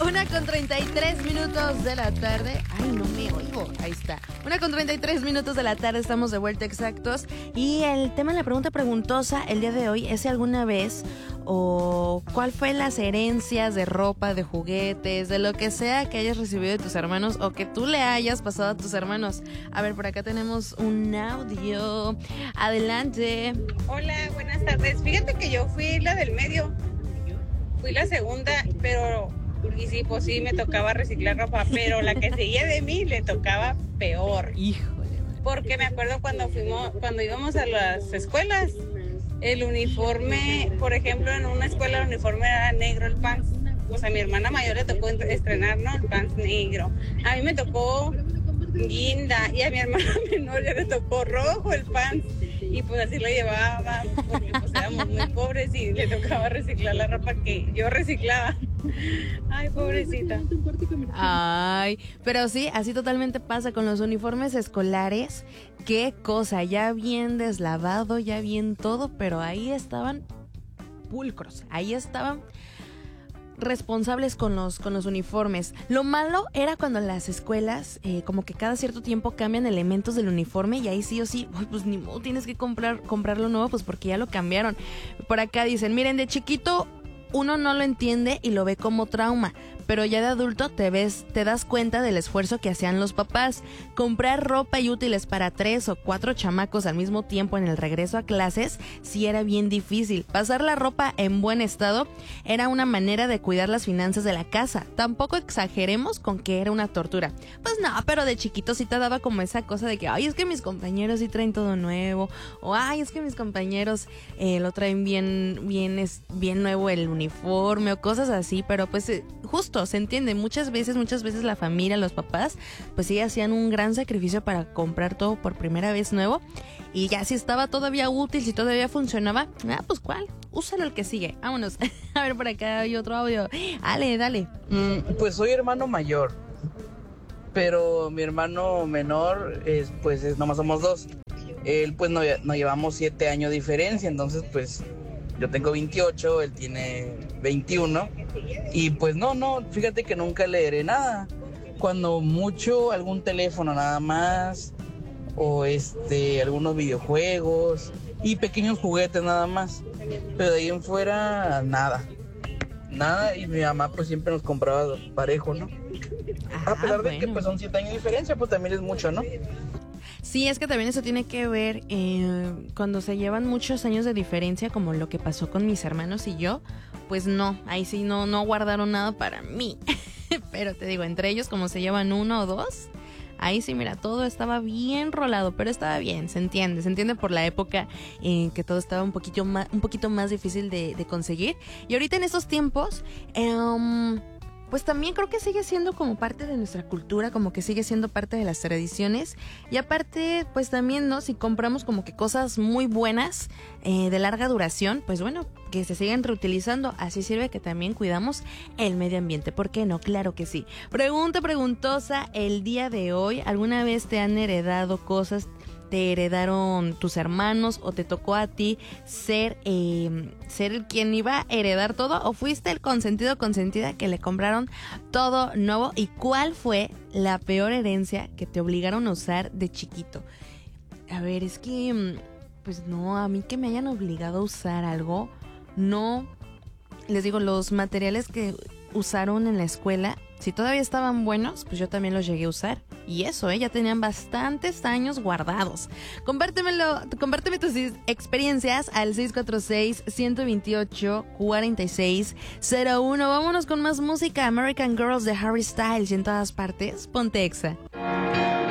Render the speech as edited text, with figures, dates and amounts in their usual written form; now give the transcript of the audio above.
1:33 de la tarde. Ay, no me oigo. Ahí está. 1:33 de la tarde, estamos de vuelta exactos. Y el tema de la pregunta preguntosa el día de hoy es si alguna vez o cuál fue las herencias de ropa, de juguetes, de lo que sea que hayas recibido de tus hermanos o que tú le hayas pasado a tus hermanos. A ver, por acá tenemos un audio. Adelante. Hola, buenas tardes. Fíjate que yo fui la del medio. Fui la segunda, pero... Y sí, pues sí, me tocaba reciclar ropa, pero la que seguía de mí le tocaba peor. Híjole. Porque me acuerdo cuando íbamos a las escuelas, el uniforme, por ejemplo, en una escuela el uniforme era negro el pants. O sea, a mi hermana mayor le tocó estrenar, ¿no? El pants negro. A mí me tocó guinda y a mi hermana menor ya le tocó rojo el pants. Y pues así lo llevaba, porque pues éramos muy pobres y le tocaba reciclar la ropa que yo reciclaba. Ay, pobrecita. Ay, pero sí, así totalmente pasa con los uniformes escolares. Qué cosa, ya bien deslavado, ya bien todo, pero ahí estaban pulcros, ahí estaban responsables con los uniformes. Lo malo era cuando las escuelas como que cada cierto tiempo cambian elementos del uniforme y ahí sí o sí, pues ni modo, tienes que comprarlo nuevo, pues porque ya lo cambiaron. Por acá dicen, miren, de chiquito uno no lo entiende y lo ve como trauma, pero ya de adulto te das cuenta del esfuerzo que hacían los papás. Comprar ropa y útiles para 3 o 4 chamacos al mismo tiempo en el regreso a clases sí era bien difícil. Pasar la ropa en buen estado era una manera de cuidar las finanzas de la casa. Tampoco exageremos con que era una tortura. Pues no, pero de chiquito sí te daba como esa cosa de que, ay, es que mis compañeros sí traen todo nuevo, o ay, es que mis compañeros lo traen bien nuevo el uniforme o cosas así, pero pues justo se entiende, muchas veces la familia, los papás, pues sí hacían un gran sacrificio para comprar todo por primera vez nuevo y ya si estaba todavía útil, si todavía funcionaba, pues ¿cuál? Úsalo el que sigue, vámonos. A ver, por acá hay otro audio. Dale. Pues soy hermano mayor, pero mi hermano menor nomás somos 2. Él pues nos llevamos 7 años de diferencia, entonces pues yo tengo 28, él tiene 21 y pues no, fíjate que nunca le heredé nada. Cuando mucho algún teléfono nada más o algunos videojuegos y pequeños juguetes nada más, pero de ahí en fuera nada, y mi mamá pues siempre nos compraba parejo, ¿no? A pesar de que pues son 7 años de diferencia, pues también es mucho, ¿no? Sí, es que también eso tiene que ver cuando se llevan muchos años de diferencia, como lo que pasó con mis hermanos y yo, pues no, ahí sí no guardaron nada para mí. Pero te digo, entre ellos como se llevan 1 o 2, ahí sí, mira, todo estaba bien rolado, pero estaba bien, se entiende por la época en que todo estaba un poquito más difícil de conseguir. Y ahorita en estos tiempos, pues también creo que sigue siendo como parte de nuestra cultura, como que sigue siendo parte de las tradiciones. Y aparte, pues también, ¿no? Si compramos como que cosas muy buenas, de larga duración, pues bueno, que se sigan reutilizando. Así sirve que también cuidamos el medio ambiente. ¿Por qué no? Claro que sí. Pregunta preguntosa el día de hoy. ¿Alguna vez te han heredado cosas? ¿Te heredaron tus hermanos o te tocó a ti ser el quien iba a heredar todo o fuiste el consentido o consentida que le compraron todo nuevo? ¿Y cuál fue la peor herencia que te obligaron a usar de chiquito? A ver, es que pues no, a mí que me hayan obligado a usar algo, no. Les digo, los materiales que usaron en la escuela, si todavía estaban buenos, pues yo también los llegué a usar. Y eso, ya tenían bastantes años guardados. Compárteme tus experiencias al 646-128-4601. Vámonos con más música. American Girls de Harry Styles y en todas partes. Ponte Exa.